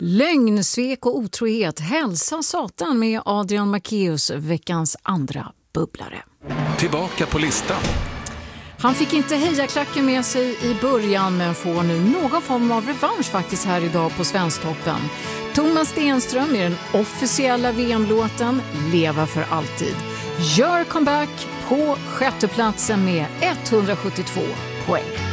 Lögn, svek och otrohet. Hälsa satan med Adrian Macéus, veckans andra bubblare. Tillbaka på listan. Han fick inte hejaklacken med sig i början men får nu någon form av revansch faktiskt här idag på Svensktoppen. Thomas Stenström är den officiella VM-låten Leva för alltid. Gör comeback på sjätte platsen med 172 poäng.